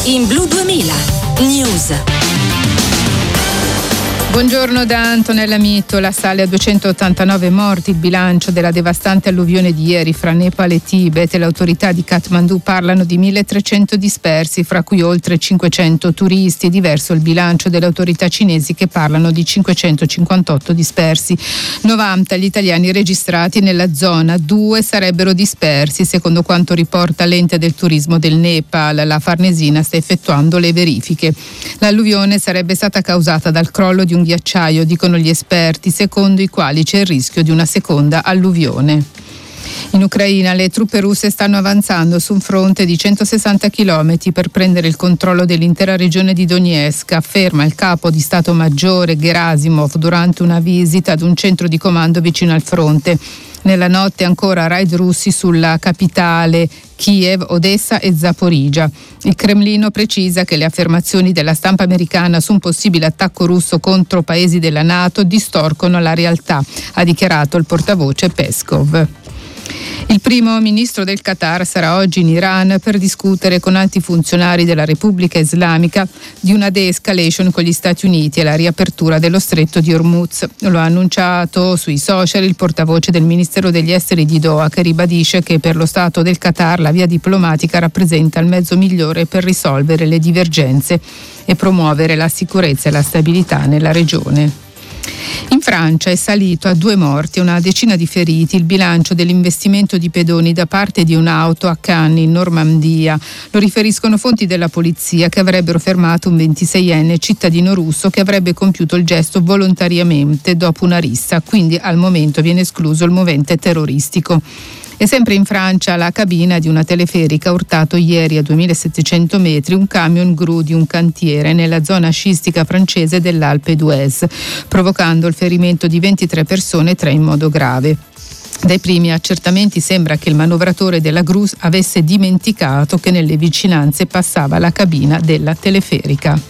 in Blu 2000 News. Buongiorno da Antonella Mittola. Sale a 289 morti il bilancio della devastante alluvione di ieri fra Nepal e Tibet. Le autorità di Kathmandu parlano di 1.300 dispersi, fra cui oltre 500 turisti. Diverso il bilancio delle autorità cinesi, che parlano di 558 dispersi. 90 gli italiani registrati nella zona, 2 sarebbero dispersi, secondo quanto riporta l'ente del turismo del Nepal. La Farnesina sta effettuando le verifiche. L'alluvione sarebbe stata causata dal crollo di un ghiacciaio, dicono gli esperti, secondo i quali c'è il rischio di una seconda alluvione. In Ucraina le truppe russe stanno avanzando su un fronte di 160 chilometri per prendere il controllo dell'intera regione di Donetsk, afferma il capo di Stato Maggiore Gerasimov durante una visita ad un centro di comando vicino al fronte. Nella notte ancora raid russi sulla capitale Kiev, Odessa e Zaporizhzhia. Il Cremlino precisa che le affermazioni della stampa americana su un possibile attacco russo contro paesi della NATO distorcono la realtà, ha dichiarato il portavoce Peskov. Il primo ministro del Qatar sarà oggi in Iran per discutere con alti funzionari della Repubblica Islamica di una de-escalation con gli Stati Uniti e la riapertura dello stretto di Hormuz. Lo ha annunciato sui social il portavoce del Ministero degli Esteri di Doha, che ribadisce che per lo Stato del Qatar la via diplomatica rappresenta il mezzo migliore per risolvere le divergenze e promuovere la sicurezza e la stabilità nella regione. In Francia è salito a 2 morti e una decina di feriti il bilancio dell'investimento di pedoni da parte di un'auto a Cannes, in Normandia. Lo riferiscono fonti della polizia, che avrebbero fermato un 26enne cittadino russo che avrebbe compiuto il gesto volontariamente dopo una rissa, quindi al momento viene escluso il movente terroristico. E sempre in Francia la cabina di una teleferica ha urtato ieri a 2700 metri un camion gru di un cantiere nella zona sciistica francese dell'Alpe d'Huez, provocando il ferimento di 23 persone, 3 in modo grave. Dai primi accertamenti sembra che il manovratore della gru avesse dimenticato che nelle vicinanze passava la cabina della teleferica.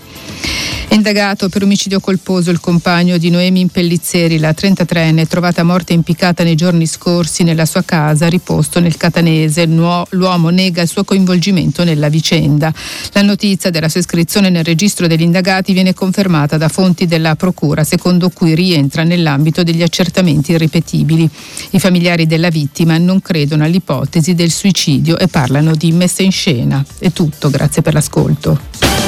È indagato per omicidio colposo il compagno di Noemi Pellizzeri, la 33enne, trovata morta impiccata nei giorni scorsi nella sua casa, riposto nel Catanese. L'uomo nega il suo coinvolgimento nella vicenda. La notizia della sua iscrizione nel registro degli indagati viene confermata da fonti della procura, secondo cui rientra nell'ambito degli accertamenti irripetibili. I familiari della vittima non credono all'ipotesi del suicidio e parlano di messa in scena. È tutto, grazie per l'ascolto.